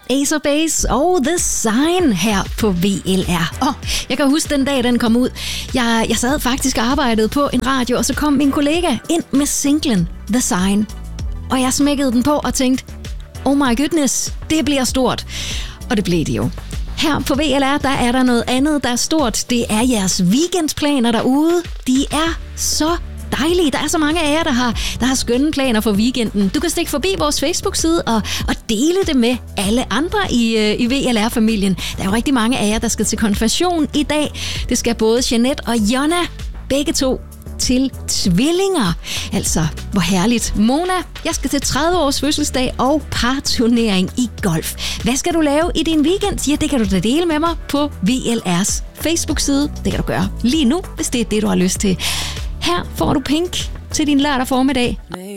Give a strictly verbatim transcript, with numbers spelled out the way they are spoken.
Ace of Base og The Sign her på V L R. Og jeg kan huske den dag, den kom ud. Jeg, jeg sad faktisk og arbejdede på en radio, og så kom min kollega ind med singlen The Sign. Og jeg smækkede den på og tænkte, oh my goodness, det bliver stort. Og det blev det jo. Her på V L R, der er der noget andet, der er stort. Det er jeres weekendplaner derude. De er så dejlige. Der er så mange af jer, der har, der har skønne planer for weekenden. Du kan stikke forbi vores Facebook-side og, og dele det med alle andre i, øh, i V L R-familien. Der er jo rigtig mange af jer, der skal til konfirmation i dag. Det skal både Jeanette og Jonna, begge to, til tvillinger. Altså, hvor herligt. Mona, jeg skal til tredive års fødselsdag og parturnering i golf. Hvad skal du lave i din weekend? Ja, det kan du da dele med mig på V L R's Facebook-side. Det kan du gøre lige nu, hvis det er det, du har lyst til. Her får du Pink til din lørdag formiddag.